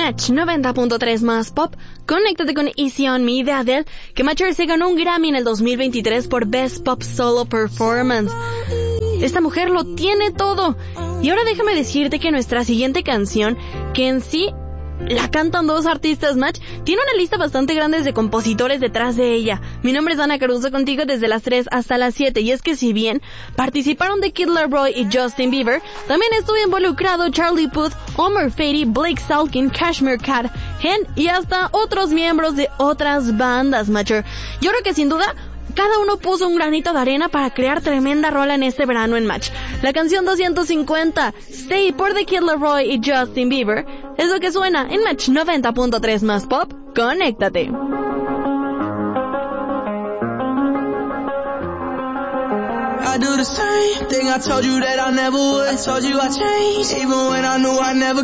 Match 90.3 más pop. Conéctate con Easy on Me de Adele, que Matcher se ganó un Grammy en el 2023 por Best Pop Solo Performance. Esta mujer lo tiene todo. Y ahora déjame decirte que nuestra siguiente canción, que en sí la cantan dos artistas, Match, tiene una lista bastante grande de compositores detrás de ella. Mi nombre es Ana Caruso, contigo desde las 3 hasta las 7. Y es que si bien participaron The Kid Laroi y Justin Bieber, también estuvo involucrado Charlie Puth, Omar Fady, Blake Salkin, Kashmir Kat, Hen y hasta otros miembros de otras bandas, Matcher. Yo creo que sin duda cada uno puso un granito de arena para crear tremenda rola en este verano en Match. La canción 250, Stay por The Kid Laroi y Justin Bieber, es lo que suena en Match 90.3 más pop. Conéctate. I do the same thing I told you that I never would. I told you I changed, even when I knew I never